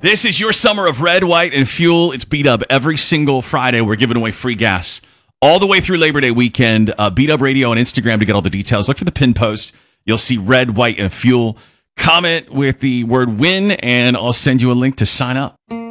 This is your summer of red, white, and fuel. It's B-Dub. Every single Friday, we're giving away free gas all the way through Labor Day weekend. B-Dub Radio on Instagram to get all the details. Look for the pin post. You'll see red, white, and fuel. Comment with the word win, and I'll send you a link to sign up.